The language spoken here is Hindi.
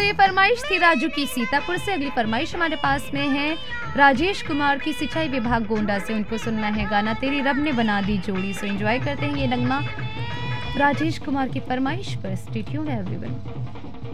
ये फरमाइश थी राजू की सीतापुर से। अगली फरमाइश हमारे पास में है राजेश कुमार की सिंचाई विभाग गोंडा से। उनको सुनना है गाना तेरी रब ने बना दी जोड़ी। सो एंजॉय करते हैं ये नगमा राजेश कुमार की फरमाइश पर। Stay tuned everyone.